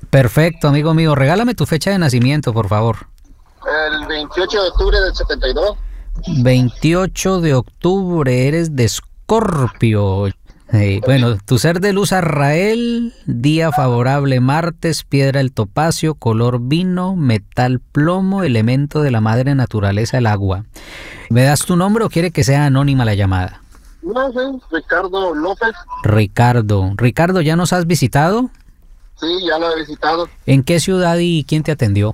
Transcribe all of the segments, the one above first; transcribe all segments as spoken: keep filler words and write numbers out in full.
Perfecto, amigo mío. Regálame tu fecha de nacimiento, por favor. El veintiocho de octubre del setenta y dos. veintiocho de octubre, eres de Escorpio. Eh, bueno, tu ser de luz Arrael, día favorable martes, piedra el topacio, color vino, metal plomo, elemento de la madre naturaleza el agua. ¿Me das tu nombre o quiere que sea anónima la llamada? No sé, Ricardo López. Ricardo. Ricardo, ¿ya nos has visitado? Sí, ya lo he visitado. ¿En qué ciudad y quién te atendió?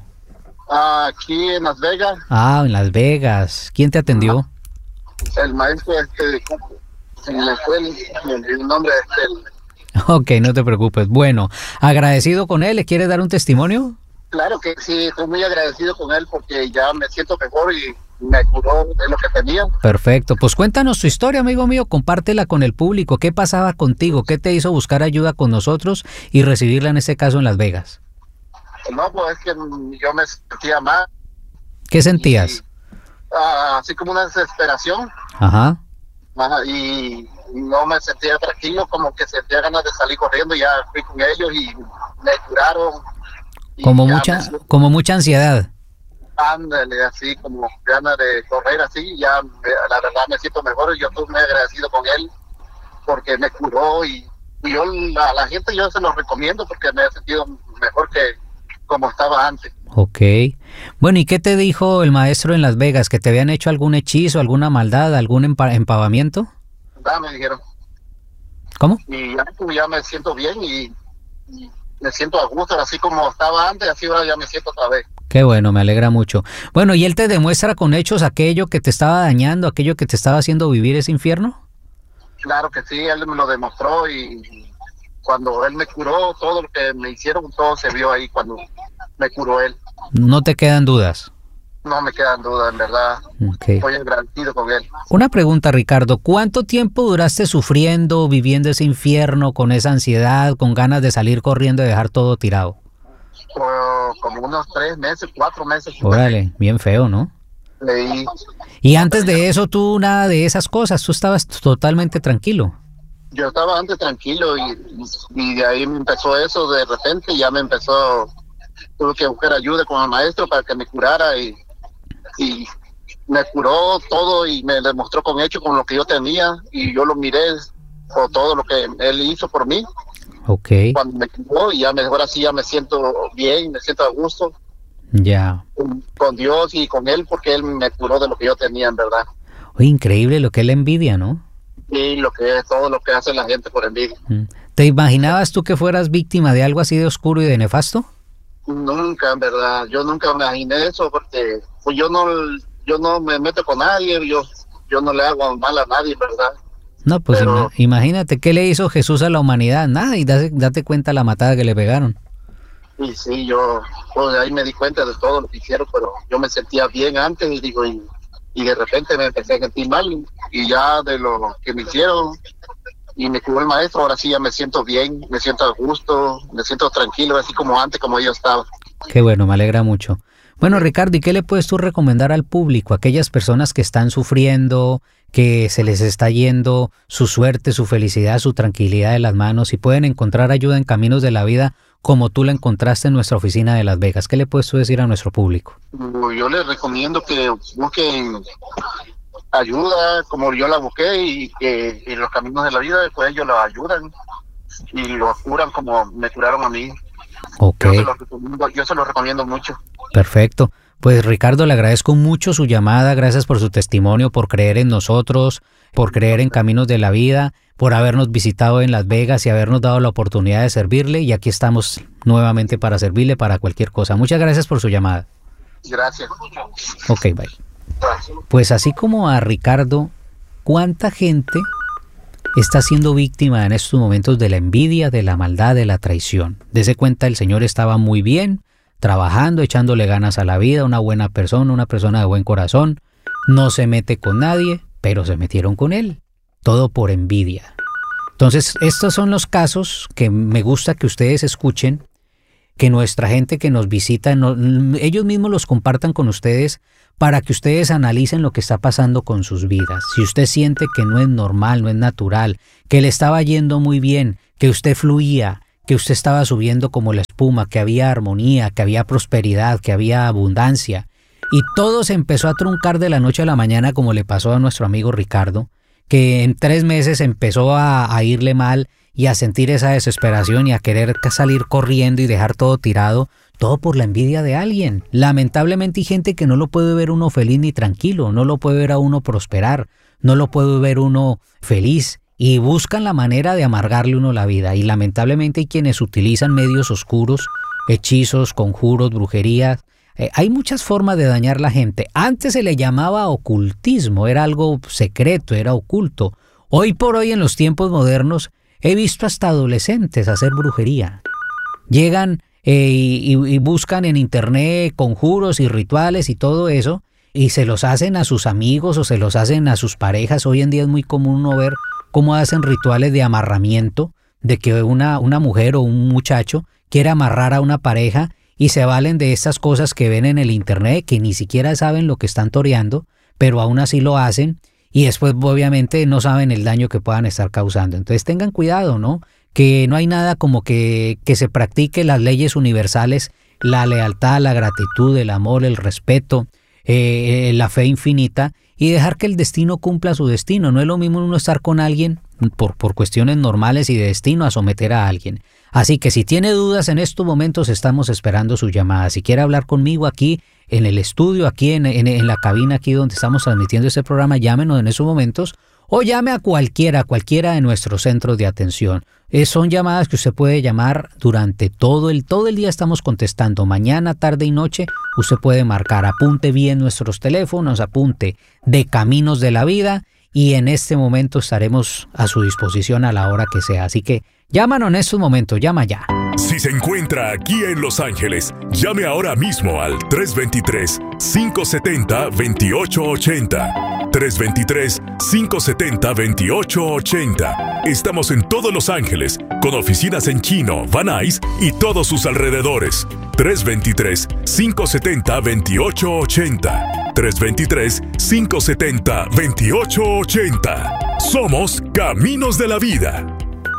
Aquí en Las Vegas. Ah, en Las Vegas. ¿Quién te atendió? El maestro este, se me fue el, el, el nombre de este. Ok, no te preocupes. Bueno, agradecido con él. ¿Le quieres dar un testimonio? Claro que sí, estoy muy agradecido con él porque ya me siento mejor y me curó de lo que tenía. Perfecto, pues cuéntanos tu historia, amigo mío, compártela con el público. ¿Qué pasaba contigo? ¿Qué te hizo buscar ayuda con nosotros y recibirla en este caso en Las Vegas? No, pues es que yo me sentía mal. ¿Qué sentías? Y, uh, así como una desesperación. Ajá. Ajá, y no me sentía tranquilo, como que sentía ganas de salir corriendo. Ya fui con ellos y me curaron. Y como mucha, me... como mucha ansiedad. Ándale, así como ganas de correr así, ya me, la verdad me siento mejor y yo estoy muy agradecido con él porque me curó y, y yo a la gente yo se lo recomiendo porque me he sentido mejor que como estaba antes. Ok. Bueno, ¿y qué te dijo el maestro en Las Vegas? ¿Que te habían hecho algún hechizo, alguna maldad, algún empa empavamiento? Ya me dijeron. ¿Cómo? Y ya, ya me siento bien y, y me siento a gusto, así como estaba antes, así ahora ya me siento otra vez. Qué bueno, me alegra mucho. Bueno, ¿y él te demuestra con hechos aquello que te estaba dañando, aquello que te estaba haciendo vivir ese infierno? Claro que sí, él me lo demostró y cuando él me curó, todo lo que me hicieron, todo se vio ahí cuando me curó él. ¿No te quedan dudas? No me quedan dudas, en verdad. Okay. Estoy agradecido con él. Una pregunta, Ricardo. ¿Cuánto tiempo duraste sufriendo, viviendo ese infierno, con esa ansiedad, con ganas de salir corriendo y dejar todo tirado? Pues, como unos tres meses, cuatro meses. Órale, bien feo, ¿no? Leí. Y antes de eso, tú nada de esas cosas, tú estabas totalmente tranquilo. Yo estaba antes tranquilo y, y de ahí me empezó eso, de repente ya me empezó, tuve que buscar ayuda con el maestro para que me curara y, y me curó todo y me demostró con hecho con lo que yo tenía y yo lo miré por todo lo que él hizo por mí. Okay. Cuando me curó y ya mejor así ya me siento bien, me siento a gusto. Ya. Con, con Dios y con él porque él me curó de lo que yo tenía en verdad. Oye, increíble lo que es la envidia, ¿no? Y lo que es todo lo que hace la gente por envidia. ¿Te imaginabas tú que fueras víctima de algo así de oscuro y de nefasto? Nunca, en verdad, yo nunca me imaginé eso porque pues yo no yo no me meto con nadie, yo yo no le hago mal a nadie, ¿verdad? No, pues Pero, imagínate, ¿qué le hizo Jesús a la humanidad? Nada, y date, date cuenta la matada que le pegaron. Y sí, yo pues ahí me di cuenta de todo lo que hicieron, pero yo me sentía bien antes y digo, y, y de repente me empecé a sentir mal y ya de lo que me hicieron y me curó el maestro, ahora sí ya me siento bien, me siento a gusto, me siento tranquilo, así como antes, como yo estaba. Qué bueno, me alegra mucho. Bueno, Ricardo, ¿y qué le puedes tú recomendar al público, a aquellas personas que están sufriendo, que se les está yendo su suerte, su felicidad, su tranquilidad de las manos y pueden encontrar ayuda en caminos de la vida como tú la encontraste en nuestra oficina de Las Vegas? ¿Qué le puedes tú decir a nuestro público? Yo les recomiendo que busquen ayuda como yo la busqué y que en los caminos de la vida después ellos lo ayudan y lo curan como me curaron a mí. Okay. Yo se lo recomiendo, yo se lo recomiendo mucho. Perfecto. Pues Ricardo, le agradezco mucho su llamada, gracias por su testimonio, por creer en nosotros, por creer en Caminos de la Vida, por habernos visitado en Las Vegas y habernos dado la oportunidad de servirle, y aquí estamos nuevamente para servirle para cualquier cosa. Muchas gracias por su llamada. Gracias. Ok, bye. Pues así como a Ricardo, ¿cuánta gente está siendo víctima en estos momentos de la envidia, de la maldad, de la traición? Dese cuenta, el señor estaba muy bien, trabajando, echándole ganas a la vida, una buena persona, una persona de buen corazón, no se mete con nadie, pero se metieron con él, todo por envidia. Entonces, estos son los casos que me gusta que ustedes escuchen, que nuestra gente que nos visita, no, ellos mismos los compartan con ustedes para que ustedes analicen lo que está pasando con sus vidas. Si usted siente que no es normal, no es natural, que le estaba yendo muy bien, que usted fluía, que usted estaba subiendo como la espuma, que había armonía, que había prosperidad, que había abundancia. Y todo se empezó a truncar de la noche a la mañana, como le pasó a nuestro amigo Ricardo, que en tres meses empezó a, a irle mal y a sentir esa desesperación y a querer salir corriendo y dejar todo tirado, todo por la envidia de alguien. Lamentablemente hay gente que no lo puede ver uno feliz ni tranquilo, no lo puede ver a uno prosperar, no lo puede ver uno feliz y buscan la manera de amargarle uno la vida. Y lamentablemente hay quienes utilizan medios oscuros, hechizos, conjuros, brujerías. Eh, hay muchas formas de dañar la gente. Antes se le llamaba ocultismo, era algo secreto, era oculto. Hoy por hoy en los tiempos modernos he visto hasta adolescentes hacer brujería. Llegan eh, y, y buscan en internet conjuros y rituales y todo eso y se los hacen a sus amigos o se los hacen a sus parejas. Hoy en día es muy común no ver cómo hacen rituales de amarramiento, de que una, una mujer o un muchacho quiere amarrar a una pareja y se valen de estas cosas que ven en el internet, que ni siquiera saben lo que están toreando, pero aún así lo hacen y después obviamente no saben el daño que puedan estar causando. Entonces tengan cuidado, ¿no? Que no hay nada como que, que se practique las leyes universales, la lealtad, la gratitud, el amor, el respeto, eh, la fe infinita y dejar que el destino cumpla su destino. No es lo mismo uno estar con alguien por, por cuestiones normales y de destino a someter a alguien. Así que si tiene dudas en estos momentos estamos esperando su llamada. Si quiere hablar conmigo aquí en el estudio, aquí en, en, en la cabina, aquí donde estamos transmitiendo este programa, llámenos en esos momentos o llame a cualquiera, cualquiera de nuestros centros de atención. Eh, son llamadas que usted puede llamar durante todo el, todo el día estamos contestando, mañana, tarde y noche. Usted puede marcar, apunte bien nuestros teléfonos, apunte de Caminos de la Vida y en este momento estaremos a su disposición a la hora que sea. Así que llámanos en estos momentos, llama ya. Si se encuentra aquí en Los Ángeles, llame ahora mismo al tres dos tres, cinco siete cero, dos ocho ocho cero. tres dos tres, cinco siete cero, dos ocho ocho cero. Estamos en todos Los Ángeles, con oficinas en Chino, Van Nuys y todos sus alrededores. tres dos tres, cinco siete cero, dos ocho ocho cero. tres dos tres, cinco siete cero, dos ocho ocho cero. Somos Caminos de la Vida.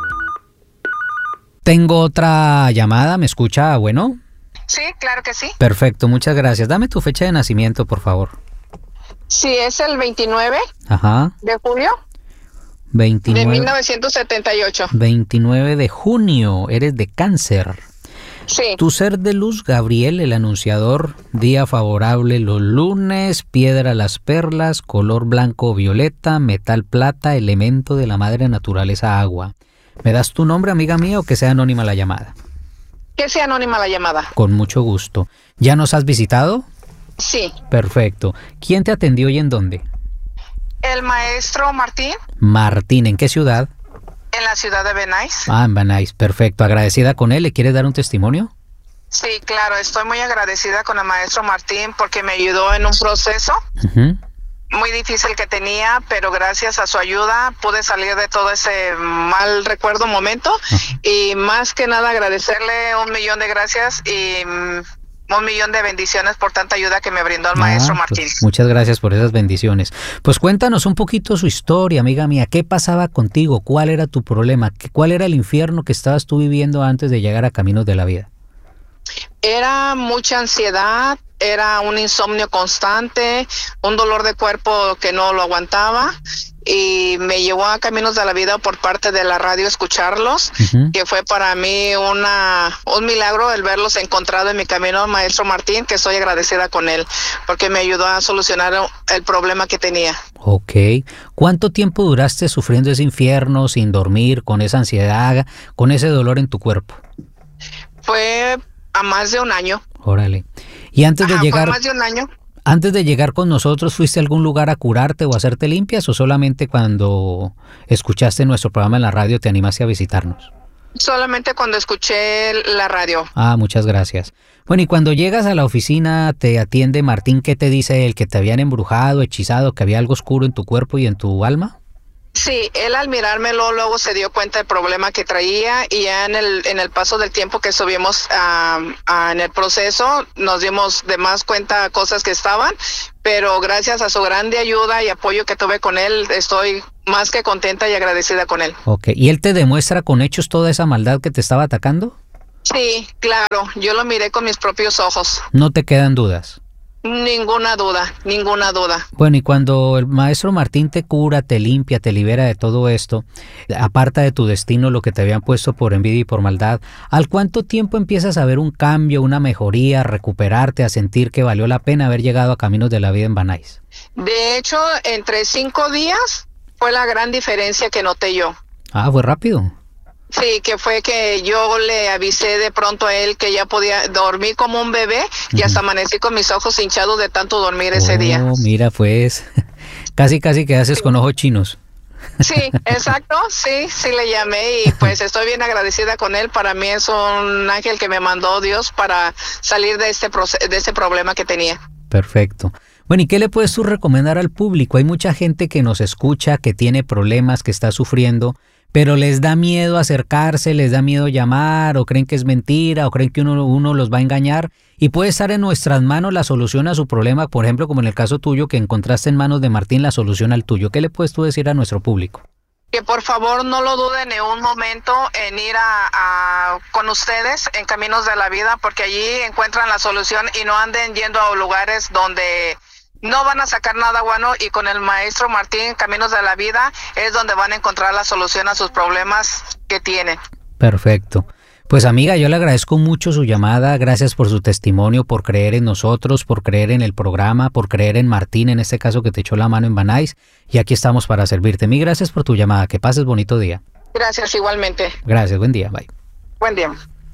Tengo otra llamada, ¿me escucha? Bueno. Sí, claro que sí. Perfecto, muchas gracias. Dame tu fecha de nacimiento, por favor. Sí, es el veintinueve Ajá. de junio veintinueve, de mil novecientos setenta y ocho. veintinueve de junio, eres de Cáncer. Sí. Tu ser de luz, Gabriel, el anunciador, día favorable los lunes, piedra las perlas, color blanco o violeta, metal plata, elemento de la madre naturaleza agua. ¿Me das tu nombre, amiga mía, o que sea anónima la llamada? Que sea anónima la llamada. Con mucho gusto. ¿Ya nos has visitado? Sí. Perfecto. ¿Quién te atendió y en dónde? El maestro Martín. Martín, ¿en qué ciudad? En la ciudad de Van Nuys. Ah, en Van Nuys, perfecto. ¿Agradecida con él? ¿Le quieres dar un testimonio? Sí, claro, estoy muy agradecida con el maestro Martín porque me ayudó en un proceso Uh-huh. muy difícil que tenía, pero gracias a su ayuda pude salir de todo ese mal recuerdo momento. Uh-huh. Y más que nada agradecerle un millón de gracias y mm, un millón de bendiciones por tanta ayuda que me brindó el ah, maestro Martín. Pues muchas gracias por esas bendiciones. Pues cuéntanos un poquito su historia, amiga mía. ¿Qué pasaba contigo? ¿Cuál era tu problema? ¿Cuál era el infierno que estabas tú viviendo antes de llegar a Caminos de la Vida? Era mucha ansiedad, era un insomnio constante, un dolor de cuerpo que no lo aguantaba y me llevó a Caminos de la Vida por parte de la radio escucharlos, uh-huh. que fue para mí una un milagro el verlos encontrado en mi camino, maestro Martín, que estoy agradecida con él porque me ayudó a solucionar el problema que tenía. Ok. ¿Cuánto tiempo duraste sufriendo ese infierno, sin dormir, con esa ansiedad, con ese dolor en tu cuerpo? Fue a más de un año. Órale. Y antes Ajá, de llegar, fue más de un año. Antes de llegar con nosotros, ¿fuiste a algún lugar a curarte o a hacerte limpias o solamente cuando escuchaste nuestro programa en la radio te animaste a visitarnos? Solamente cuando escuché la radio. Ah, muchas gracias. Bueno, y cuando llegas a la oficina te atiende Martín, ¿qué te dice él? ¿Que te habían embrujado, hechizado, que había algo oscuro en tu cuerpo y en tu alma? Sí, él al mirármelo luego se dio cuenta del problema que traía y ya en el en el paso del tiempo que estuvimos uh, uh, en el proceso nos dimos de más cuenta cosas que estaban, pero gracias a su grande ayuda y apoyo que tuve con él estoy más que contenta y agradecida con él. Ok, ¿y él te demuestra con hechos toda esa maldad que te estaba atacando? Sí, claro, yo lo miré con mis propios ojos. ¿No te quedan dudas? Ninguna duda, ninguna duda. Bueno, y cuando el maestro Martín te cura, te limpia, te libera de todo esto, aparta de tu destino lo que te habían puesto por envidia y por maldad, ¿al cuánto tiempo empiezas a ver un cambio, una mejoría, a recuperarte, a sentir que valió la pena haber llegado a Caminos de la Vida en Banáis? De hecho, entre cinco días fue la gran diferencia que noté yo. Ah, fue rápido. Sí, que fue que yo le avisé de pronto a él que ya podía dormir como un bebé y uh-huh. hasta amanecí con mis ojos hinchados de tanto dormir ese oh, día. Mira, pues, casi casi que haces sí. con ojos chinos. Sí, exacto, sí, sí le llamé y pues estoy bien agradecida con él. Para mí es un ángel que me mandó Dios para salir de este, de este problema que tenía. Perfecto. Bueno, ¿y qué le puedes tú recomendar al público? Hay mucha gente que nos escucha, que tiene problemas, que está sufriendo, pero les da miedo acercarse, les da miedo llamar, o creen que es mentira, o creen que uno, uno los va a engañar, y puede estar en nuestras manos la solución a su problema, por ejemplo, como en el caso tuyo, que encontraste en manos de Martín la solución al tuyo. ¿Qué le puedes tú decir a nuestro público? Que por favor no lo duden en un momento en ir a, a con ustedes en Caminos de la Vida, porque allí encuentran la solución y no anden yendo a lugares donde no van a sacar nada bueno, y con el maestro Martín, Caminos de la Vida, es donde van a encontrar la solución a sus problemas que tienen. Perfecto. Pues amiga, yo le agradezco mucho su llamada, gracias por su testimonio, por creer en nosotros, por creer en el programa, por creer en Martín, en este caso que te echó la mano en Banáis, y aquí estamos para servirte. Mil gracias por tu llamada, que pases bonito día. Gracias, igualmente. Gracias, buen día, bye. Buen día.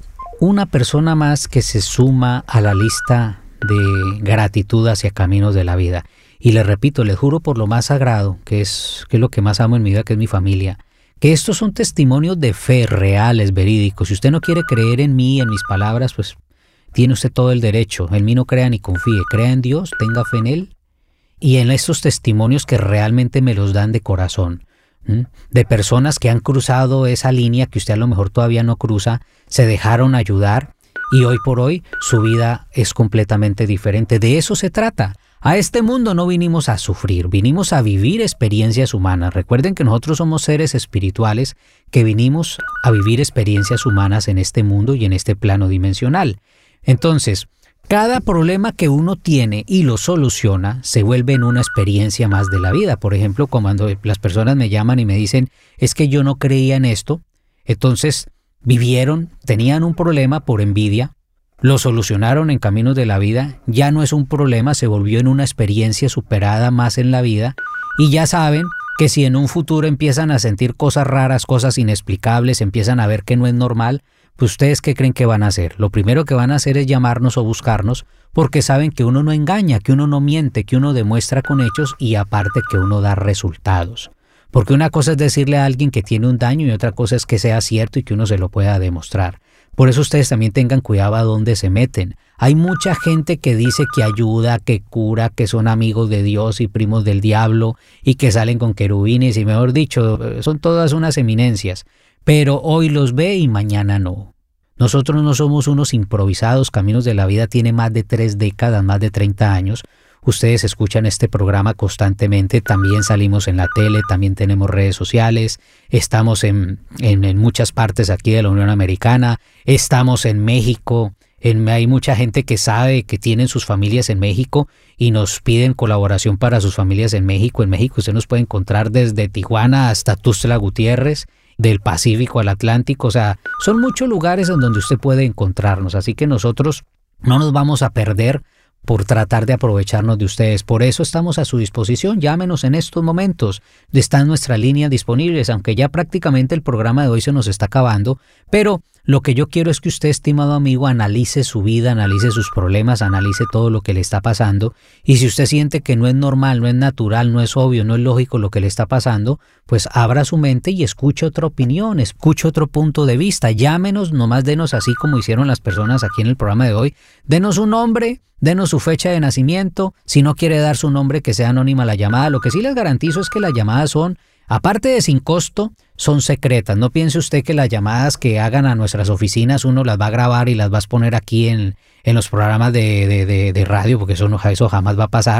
Una persona más que se suma a la lista de gratitud hacia Caminos de la Vida. Y le repito, les juro por lo más sagrado, que es, que es lo que más amo en mi vida, que es mi familia, que estos son testimonios de fe reales, verídicos. Si usted no quiere creer en mí, en mis palabras, pues tiene usted todo el derecho. En mí no crea ni confíe, crea en Dios, tenga fe en Él y en estos testimonios que realmente me los dan de corazón, ¿Mm? de personas que han cruzado esa línea que usted a lo mejor todavía no cruza, se dejaron ayudar y hoy por hoy su vida es completamente diferente. De eso se trata. A este mundo no vinimos a sufrir, vinimos a vivir experiencias humanas. Recuerden que nosotros somos seres espirituales que vinimos a vivir experiencias humanas en este mundo y en este plano dimensional. Entonces, cada problema que uno tiene y lo soluciona se vuelve en una experiencia más de la vida. Por ejemplo, cuando las personas me llaman y me dicen, es que yo no creía en esto, entonces vivieron, tenían un problema por envidia, lo solucionaron en Caminos de la Vida, ya no es un problema, se volvió en una experiencia superada más en la vida, y ya saben que si en un futuro empiezan a sentir cosas raras, cosas inexplicables, empiezan a ver que no es normal, pues ustedes ¿qué creen que van a hacer? Lo primero que van a hacer es llamarnos o buscarnos, porque saben que uno no engaña, que uno no miente, que uno demuestra con hechos y aparte que uno da resultados. Porque una cosa es decirle a alguien que tiene un daño y otra cosa es que sea cierto y que uno se lo pueda demostrar. Por eso ustedes también tengan cuidado a dónde se meten. Hay mucha gente que dice que ayuda, que cura, que son amigos de Dios y primos del diablo y que salen con querubines y mejor dicho, son todas unas eminencias. Pero hoy los ve y mañana no. Nosotros no somos unos improvisados. Caminos de la Vida tiene más de tres décadas, más de treinta años. Ustedes escuchan este programa constantemente, también salimos en la tele, también tenemos redes sociales, estamos en, en, en muchas partes aquí de la Unión Americana, estamos en México, en, hay mucha gente que sabe que tienen sus familias en México y nos piden colaboración para sus familias en México. En México usted nos puede encontrar desde Tijuana hasta Tuxtla Gutiérrez, del Pacífico al Atlántico, o sea, son muchos lugares en donde usted puede encontrarnos, así que nosotros no nos vamos a perder por tratar de aprovecharnos de ustedes. Por eso estamos a su disposición, llámenos en estos momentos, están nuestras líneas disponibles, aunque ya prácticamente el programa de hoy se nos está acabando, pero lo que yo quiero es que usted, estimado amigo, analice su vida, analice sus problemas, analice todo lo que le está pasando, y si usted siente que no es normal, no es natural, no es obvio, no es lógico lo que le está pasando, pues abra su mente y escuche otra opinión, escuche otro punto de vista, llámenos, nomás denos así como hicieron las personas aquí en el programa de hoy, denos un nombre, denos su fecha de nacimiento, si no quiere dar su nombre que sea anónima la llamada, lo que sí les garantizo es que las llamadas son, aparte de sin costo, son secretas. No piense usted que las llamadas que hagan a nuestras oficinas uno las va a grabar y las va a poner aquí en, en los programas de, de, de, de radio, porque eso, no, eso jamás va a pasar.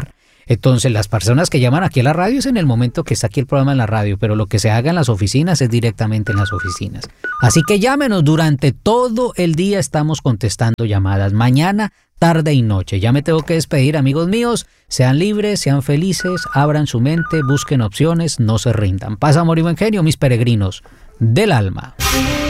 Entonces las personas que llaman aquí a la radio es en el momento que está aquí el programa en la radio, pero lo que se haga en las oficinas es directamente en las oficinas. Así que llámenos, durante todo el día estamos contestando llamadas, mañana, tarde y noche. Ya me tengo que despedir, amigos míos. Sean libres, sean felices, abran su mente, busquen opciones, no se rindan. Paz, amor y buen genio, mis peregrinos del alma.